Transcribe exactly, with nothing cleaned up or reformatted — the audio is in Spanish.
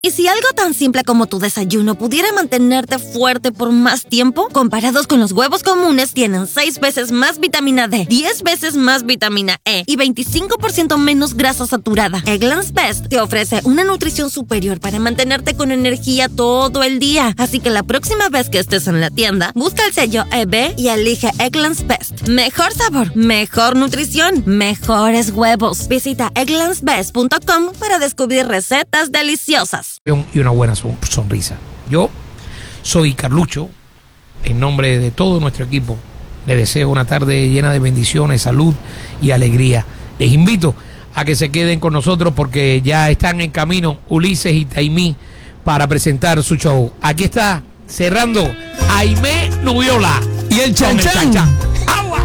¿Y si algo tan simple como tu desayuno pudiera mantenerte fuerte por más tiempo? Comparados con los huevos comunes, tienen seis veces más vitamina D, diez veces más vitamina E y veinticinco por ciento menos grasa saturada. Eggland's Best te ofrece una nutrición superior para mantenerte con energía todo el día. Así que la próxima vez que estés en la tienda, busca el sello E B y elige Eggland's Best. Mejor sabor, mejor nutrición, mejores huevos. Visita egglands best punto com para descubrir recetas deliciosas. Y una buena sonrisa. Yo soy Carlucho, en nombre de todo nuestro equipo, les deseo una tarde llena de bendiciones, salud y alegría. Les invito a que se queden con nosotros porque ya están en camino Ulises y Taimí para presentar su show. Aquí está, cerrando, Aimé Nubiola y el Chan Chan.